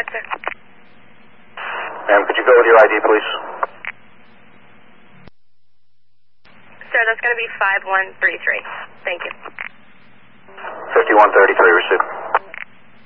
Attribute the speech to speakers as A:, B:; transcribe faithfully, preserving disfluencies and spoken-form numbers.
A: ahead, sir.
B: Ma'am, could you go with your I D, please?
A: Sir, that's going to be five one three three. Thank you.
B: fifty-one thirty-three, received.